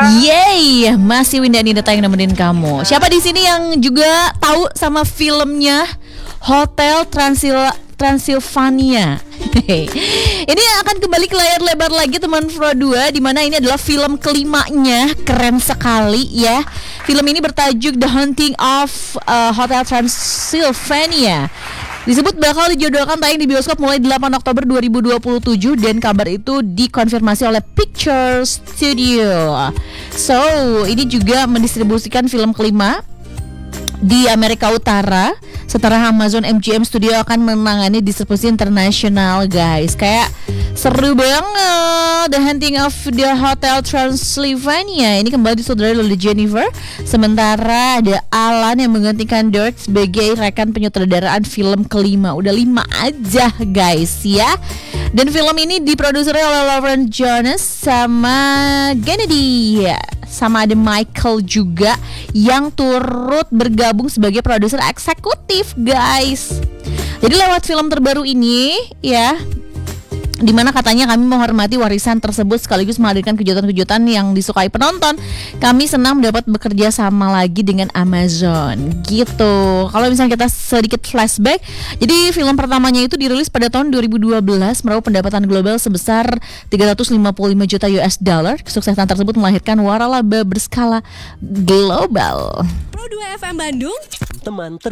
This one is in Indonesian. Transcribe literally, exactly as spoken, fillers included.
Yeay, masih Winda Nidata yang nemenin kamu. Siapa di sini yang juga tahu sama filmnya Hotel Transil Transylvania? Ini akan kembali ke layar lebar lagi teman Pro dua, di mana ini adalah film kelimanya. Keren sekali ya. Film ini bertajuk The Haunting of uh, Hotel Transylvania. Disebut bakal dijadwalkan tayang di bioskop mulai delapan Oktober dua ribu dua puluh tujuh, dan kabar itu dikonfirmasi oleh Pictures Studio. So, ini juga mendistribusikan film kelima di Amerika Utara. Setelah Amazon M G M Studio akan menangani distribusi internasional, guys. Kayak seru banget. The Haunting of the Hotel Transylvania ini kembali disutradarai oleh Jennifer. Sementara ada Alan yang menggantikan Dirk sebagai rekan penyutradaraan film kelima. Udah lima aja, guys, ya. Dan film ini diproduksi oleh Lauren Jones sama Kennedy, sama ada Michael juga yang turut bergabung sebagai produser eksekutif, guys. Jadi lewat film terbaru ini ya, dimana katanya kami menghormati warisan tersebut sekaligus menghadirkan kejutan-kejutan yang disukai penonton. Kami senang mendapat bekerja sama lagi dengan Amazon, gitu. Kalau misalnya kita sedikit flashback, jadi film pertamanya itu dirilis pada tahun dua ribu dua belas, meraup pendapatan global sebesar tiga ratus lima puluh lima juta U S dollar. Kesuksesan tersebut melahirkan waralaba berskala global. Pro dua F M Bandung, teman ter